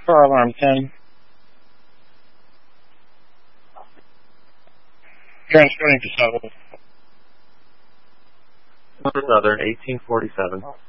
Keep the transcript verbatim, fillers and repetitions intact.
Car alarm ten. Transferring to Southern. Southern eighteen forty-seven.